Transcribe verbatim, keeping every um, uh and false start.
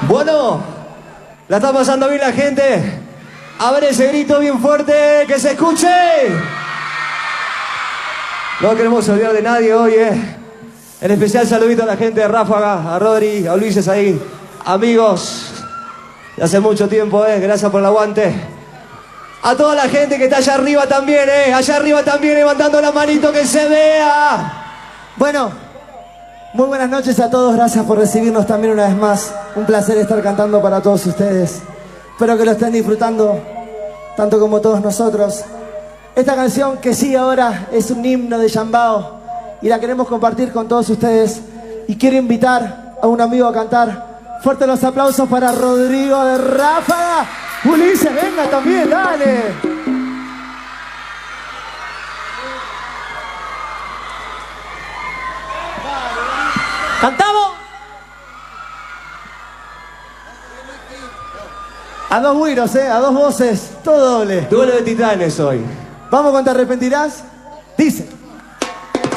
Bueno, la está pasando bien la gente. A ver ese grito bien fuerte, que se escuche. No queremos olvidar de nadie hoy, eh. En especial saludito a la gente de Ráfaga, a Rodri, a Luis ahí, amigos de hace mucho tiempo, eh. Gracias por el aguante. A toda la gente que está allá arriba también, eh. Allá arriba también, levantando la manito que se vea. Bueno, muy buenas noches a todos. Gracias por recibirnos también una vez más. Un placer estar cantando para todos ustedes. Espero que lo estén disfrutando tanto como todos nosotros. Esta canción que sigue ahora es un himno de Yambao y la queremos compartir con todos ustedes. Y quiero invitar a un amigo a cantar. Fuertes los aplausos para Rodrigo de Ráfaga. Ulises, venga también, dale. ¿Cantamos? A dos güiros, eh, a dos voces, todo doble. Duelo de titanes hoy. ¿Vamos con Te Arrepentirás? Dice.